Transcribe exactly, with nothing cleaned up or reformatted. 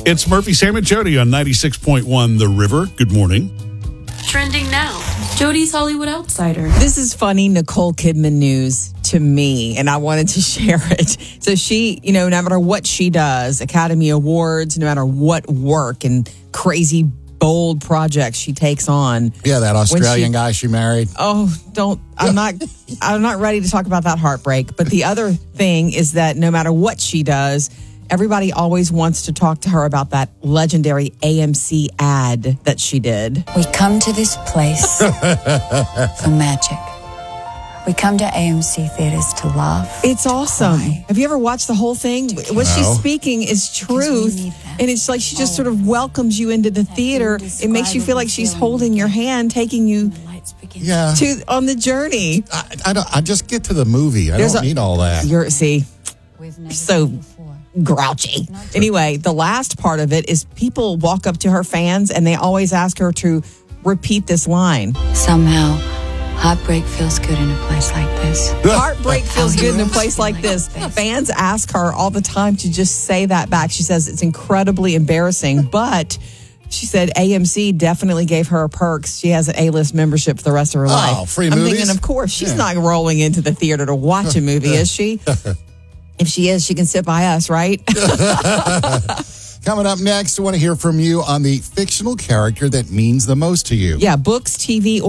It's Murphy, Sam, and Jody on ninety-six point one The River. Good morning. Trending now. Jody's Hollywood Outsider. This is funny Nicole Kidman news to me, and I wanted to share it. So she, you know, no matter what she does, Academy Awards, no matter what work and crazy, bold projects she takes on. Yeah, that Australian she, guy she married. Oh, don't, I'm not, I'm not ready to talk about that heartbreak. But the other thing is that no matter what she does, everybody always wants to talk to her about that legendary A M C ad that she did. We come to this place for magic. We come to A M C theaters to laugh. It's to awesome. cry. Have you ever watched the whole thing? What No. she's speaking is truth. need that. And it's like she just sort of welcomes you into the theater. It makes you feel like she's holding your hand, taking you The lights begin Yeah. to on the journey. I, I don't. I just get to the movie. I There's don't a- need all that. You're see, We've never so seen before. grouchy. Anyway, the last part of it is people walk up to her fans and they always ask her to repeat this line. Somehow, heartbreak feels good in a place like this. Heartbreak feels good in a place like this. Like this. Fans ask her all the time to just say that back. She says it's incredibly embarrassing, but she said A M C definitely gave her perks. She has an A-list membership for the rest of her life. free I'm movies? thinking, of course, she's Yeah. not rolling into the theater to watch a movie, is she? If she is, she can sit by us, right? Coming up next, I want to hear from you on the fictional character that means the most to you. Yeah, books, T V,